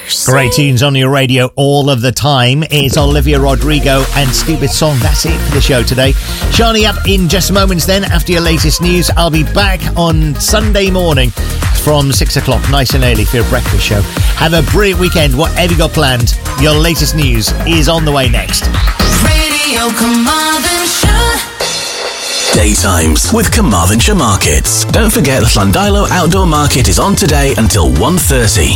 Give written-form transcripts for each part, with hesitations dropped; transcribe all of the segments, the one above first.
Great tunes on your radio all of the time. It's Olivia Rodrigo and Stupid Song. That's it for the show today. Shani up in just moments then after your latest news. I'll be back on Sunday morning from 6 o'clock, nice and early for your breakfast show. Have a brilliant weekend, whatever you got planned. Your latest news is on the way next. Radio Carmarthenshire. Daytimes with Carmarthenshire Markets. Don't forget the Llandilo Outdoor Market is on today until 1:30.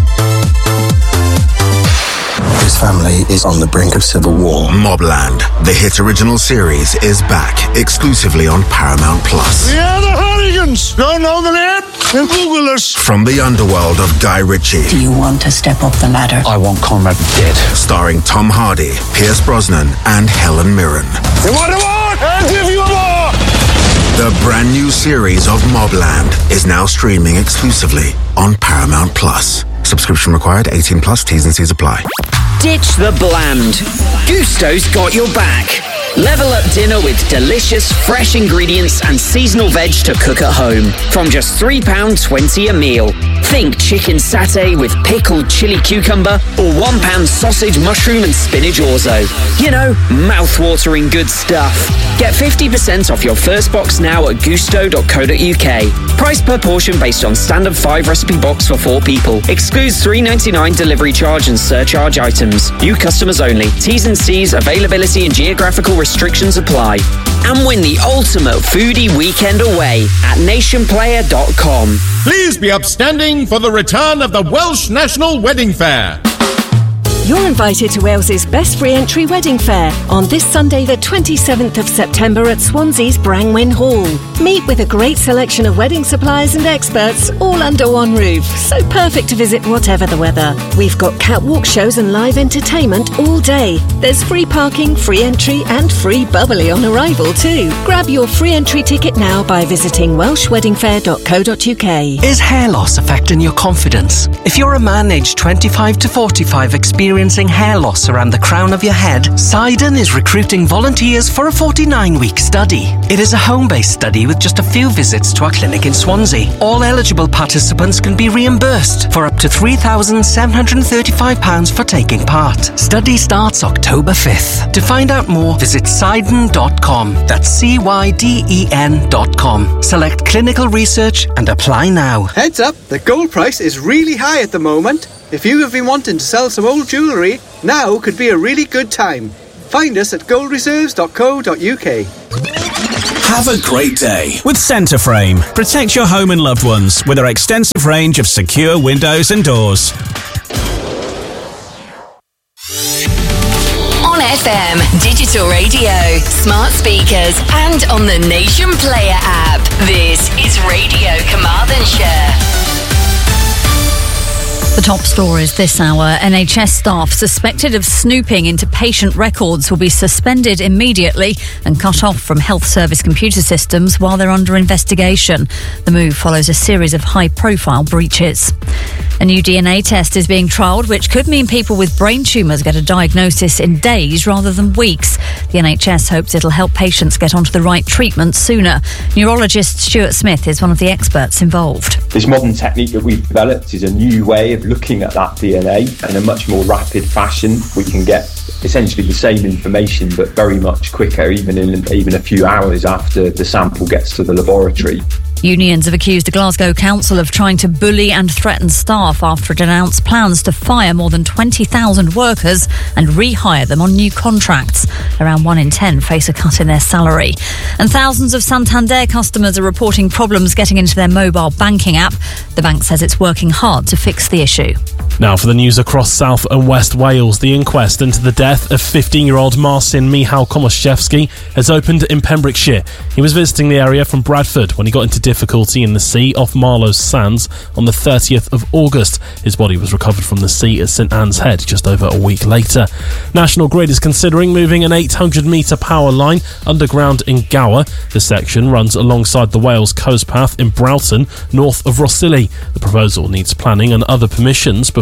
His family is on the brink of civil war. Mobland, the hit original series, is back exclusively on Paramount+. Yeah, the Hooligans! Don't know the name? Then Google us. From the underworld of Guy Ritchie. Do you want to step up the ladder? I want Conrad dead. Starring Tom Hardy, Pierce Brosnan and Helen Mirren. You want a war? I'll give you a war! The brand new series of Mobland is now streaming exclusively on Paramount+. Subscription required, 18+, T's and C's apply. Ditch the bland. Gusto's got your back. Level up dinner with delicious, fresh ingredients and seasonal veg to cook at home. From just £3.20 a meal. Think chicken satay with pickled chili cucumber or £1 sausage, mushroom and spinach orzo. You know, mouth-watering good stuff. Get 50% off your first box now at gusto.co.uk. Price per portion based on standard 5 recipe box for 4 people. Excludes £3.99 delivery charge and surcharge items. New customers only. T's and C's, availability and geographical restrictions apply. And win the ultimate foodie weekend away at nationplayer.com. Please be upstanding for the return of the Welsh National Wedding Fair. You're invited to Wales's best free entry wedding fair on this Sunday the 27th of September at Swansea's Brangwyn Hall. Meet with a great selection of wedding suppliers and experts all under one roof, so perfect to visit whatever the weather. We've got catwalk shows and live entertainment all day. There's free parking, free entry and free bubbly on arrival too. Grab your free entry ticket now by visiting welshweddingfair.co.uk. Is hair loss affecting your confidence? If you're a man aged 25 to 45 experiencing hair loss around the crown of your head, Sidon is recruiting volunteers for a 49-week study. It is a home-based study with just a few visits to our clinic in Swansea. All eligible participants can be reimbursed for up to £3,735 for taking part. Study starts October 5th. To find out more, visit Sidon.com. That's CYDEN.com. Select clinical research and apply now. Heads up, the gold price is really high at the moment. If you have been wanting to sell some old jewellery, now could be a really good time. Find us at goldreserves.co.uk. Have a great day with Centreframe. Protect your home and loved ones with our extensive range of secure windows and doors. On FM, digital radio, smart speakers, and on the Nation Player app. This is Radio Carmarthenshire. The top stories this hour. NHS staff suspected of snooping into patient records will be suspended immediately and cut off from health service computer systems while they're under investigation. The move follows a series of high-profile breaches. A new DNA test is being trialled, which could mean people with brain tumours get a diagnosis in days rather than weeks. The NHS hopes it'll help patients get onto the right treatment sooner. Neurologist Stuart Smith is one of the experts involved. This modern technique that we've developed is a new way of looking at that DNA in a much more rapid fashion. We can get essentially the same information but very much quicker, even a few hours after the sample gets to the laboratory. Unions have accused the Glasgow Council of trying to bully and threaten staff after it announced plans to fire more than 20,000 workers and rehire them on new contracts. Around 1 in 10 face a cut in their salary. And thousands of Santander customers are reporting problems getting into their mobile banking app. The bank says it's working hard to fix the issue. Now for the news across South and West Wales. The inquest into the death of 15-year-old Marcin Michał Komaszewski has opened in Pembrokeshire. He was visiting the area from Bradford when he got into difficulty in the sea off Marlowe's Sands on the 30th of August. His body was recovered from the sea at St Anne's Head just over a week later. National Grid is considering moving an 800-metre power line underground in Gower. The section runs alongside the Wales Coast Path in Broughton, north of Rossilly. The proposal needs planning and other permissions before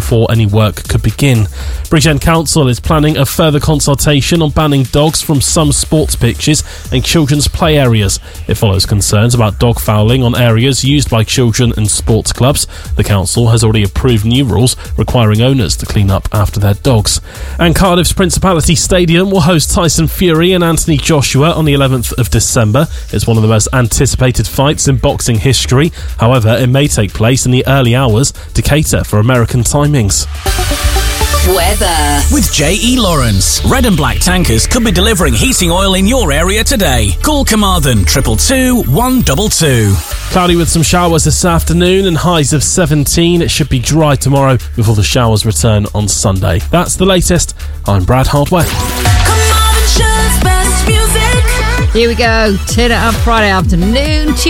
before any work could begin. Bridgend Council is planning a further consultation on banning dogs from some sports pitches and children's play areas. It follows concerns about dog fouling on areas used by children and sports clubs. The council has already approved new rules requiring owners to clean up after their dogs. And Cardiff's Principality Stadium will host Tyson Fury and Anthony Joshua on the 11th of December. It's one of the most anticipated fights in boxing history. However, it may take place in the early hours to cater for American timings. Weather. With J.E. Lawrence. Red and black tankers could be delivering heating oil in your area today. Call Carmarthen 222 122. Cloudy with some showers this afternoon and highs of 17. It should be dry tomorrow before the showers return on Sunday. That's the latest. I'm Brad Hardware. Here we go. Turn it up Friday afternoon.